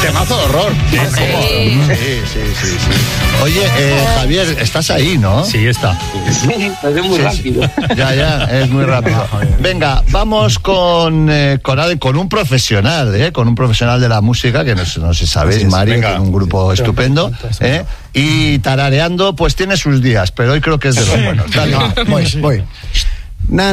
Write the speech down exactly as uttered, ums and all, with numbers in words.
temazo de horror. Sí, sí, sí, sí, sí, sí. Oye, eh, Javier, estás ahí, ¿no? Sí, está. Sí, es muy rápido. Ya, ya, es muy rápido. Venga, vamos con, eh, con, con un profesional, ¿eh? Con un profesional de la música, que no, no sé si sabéis, Mario, que es un grupo estupendo, ¿eh? Y tarareando, pues tiene sus días, pero hoy creo que es de los buenos. Dale. Voy, voy.